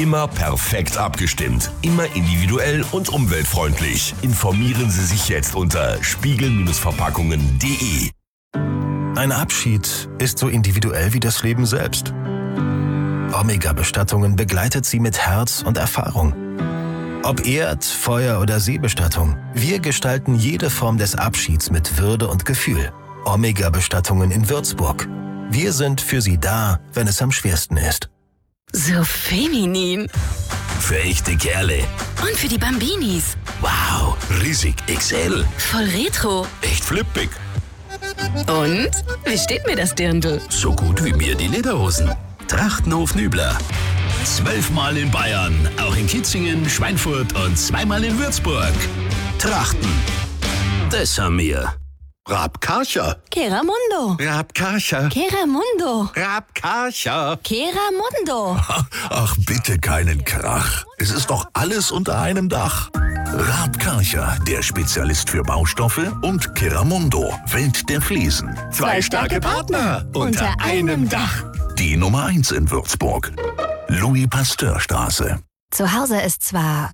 Immer perfekt abgestimmt, immer individuell und umweltfreundlich. Informieren Sie sich jetzt unter spiegel-verpackungen.de. Ein Abschied ist so individuell wie das Leben selbst. Omega-Bestattungen begleitet Sie mit Herz und Erfahrung. Ob Erd-, Feuer- oder Seebestattung, wir gestalten jede Form des Abschieds mit Würde und Gefühl. Omega-Bestattungen in Würzburg. Wir sind für Sie da, wenn es am schwersten ist. So feminin. Für echte Kerle. Und für die Bambinis. Wow, riesig XL. Voll retro. Echt flippig. Und? Wie steht mir das Dirndl? So gut wie mir die Lederhosen. Trachtenhof Nübler. 12-mal in Bayern, auch in Kitzingen, Schweinfurt und 2-mal in Würzburg. Trachten. Das haben wir. Rabkarcher. Keramundo. Rabkarcher. Keramundo. Rabkarcher. Keramundo. Ach, bitte keinen Krach. Es ist doch alles unter einem Dach. Rabkarcher, der Spezialist für Baustoffe, und Keramundo, Welt der Fliesen. Zwei starke Partner unter einem Dach. Die Nummer 1 in Würzburg. Louis-Pasteur-Straße. Zu Hause ist zwar...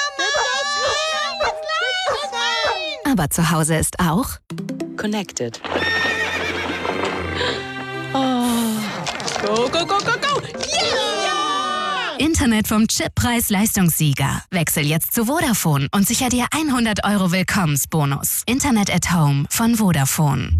Aber zu Hause ist auch... Connected. Oh. Go, go, go, go, go! Yeah! Internet vom Chip-Preis-Leistungssieger. Wechsel jetzt zu Vodafone und sicher dir 100 € Willkommensbonus. Internet at Home von Vodafone.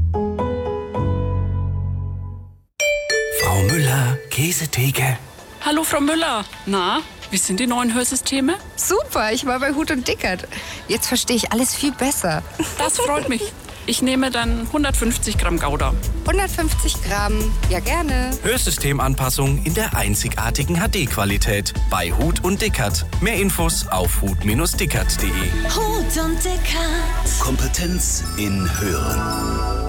Frau Müller, Käsetheke. Hallo Frau Müller. Na, wie sind die neuen Hörsysteme? Super, ich war bei Huth und Dickert. Jetzt verstehe ich alles viel besser. Das freut mich. Ich nehme dann 150 Gramm Gouda. 150 Gramm, ja gerne. Hörsystemanpassung in der einzigartigen HD-Qualität bei Huth und Dickert. Mehr Infos auf huth-dickert.de. Huth und Dickert. Kompetenz in Hören.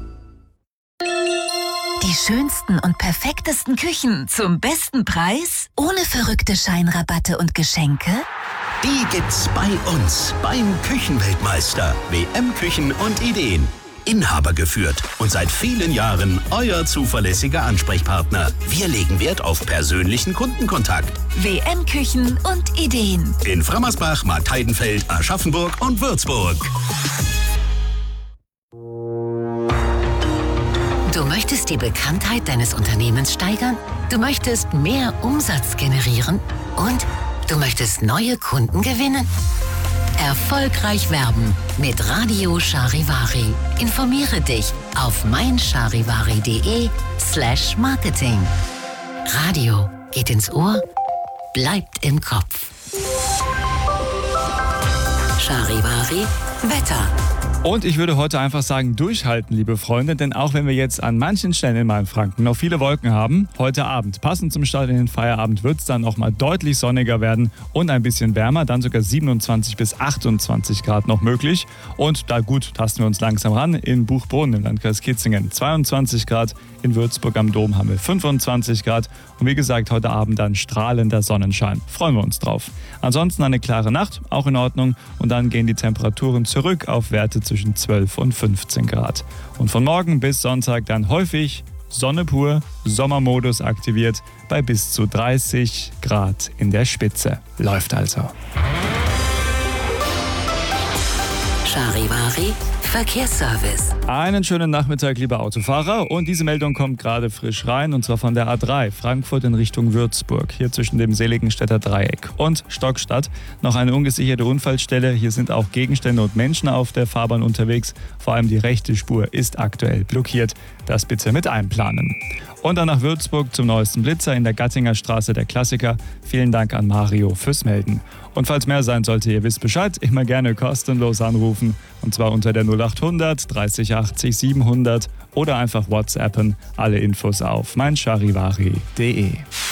Die schönsten und perfektesten Küchen zum besten Preis? Ohne verrückte Scheinrabatte und Geschenke? Die gibt's bei uns beim Küchenweltmeister. WM Küchen und Ideen. Inhaber geführt und seit vielen Jahren euer zuverlässiger Ansprechpartner. Wir legen Wert auf persönlichen Kundenkontakt. WM Küchen und Ideen. In Frammersbach, Marktheidenfeld, Aschaffenburg und Würzburg. Du möchtest die Bekanntheit deines Unternehmens steigern? Du möchtest mehr Umsatz generieren? Und du möchtest neue Kunden gewinnen? Erfolgreich werben mit Radio Charivari. Informiere dich auf meincharivari.de/Marketing. Radio geht ins Ohr, bleibt im Kopf. Charivari Wetter. Und ich würde heute einfach sagen, durchhalten, liebe Freunde, denn auch wenn wir jetzt an manchen Stellen in Mainfranken noch viele Wolken haben, heute Abend, passend zum Start in den Feierabend, wird es dann nochmal deutlich sonniger werden und ein bisschen wärmer, dann sogar 27 bis 28 Grad noch möglich. Und da gut, tasten wir uns langsam ran, in Buchbrunn im Landkreis Kitzingen 22 Grad, in Würzburg am Dom haben wir 25 Grad und wie gesagt, heute Abend dann strahlender Sonnenschein. Freuen wir uns drauf. Ansonsten eine klare Nacht, auch in Ordnung, und dann gehen die Temperaturen zurück auf Werte zwischen 12 und 15 Grad. Und von morgen bis Sonntag dann häufig Sonne pur, Sommermodus aktiviert bei bis zu 30 Grad in der Spitze. Läuft also. Charivari Verkehrsservice. Einen schönen Nachmittag, liebe Autofahrer. Und diese Meldung kommt gerade frisch rein, und zwar von der A3, Frankfurt in Richtung Würzburg. Hier zwischen dem Seligenstädter Dreieck und Stockstadt noch eine ungesicherte Unfallstelle. Hier sind auch Gegenstände und Menschen auf der Fahrbahn unterwegs. Vor allem die rechte Spur ist aktuell blockiert. Das bitte mit einplanen. Und dann nach Würzburg zum neuesten Blitzer in der Gattinger Straße, der Klassiker. Vielen Dank an Mario fürs Melden. Und falls mehr sein sollte, ihr wisst Bescheid, immer gerne kostenlos anrufen. Und zwar unter der 0800 30 80 700 oder einfach WhatsAppen. Alle Infos auf meincharivari.de.